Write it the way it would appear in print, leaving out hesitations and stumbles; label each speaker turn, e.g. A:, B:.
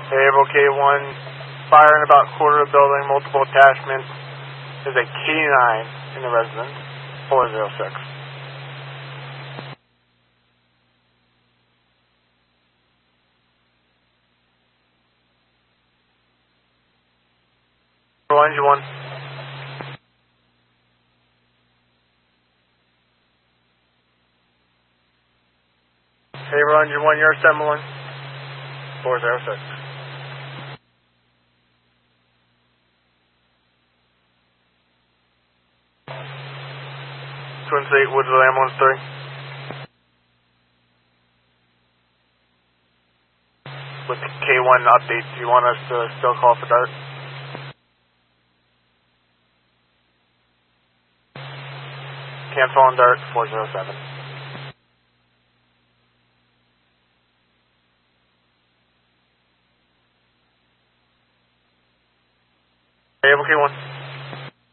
A: Able K1, fire in about quarter of the building, multiple attachments. There's a K9 in the residence, 406. Engine 1. Able Engine 1, you're assembling, 406. Twin City, Woodsville Ambulance 3. With the K1 update, do you want us to still call for DART? Cancel on DART, 407. Able K1.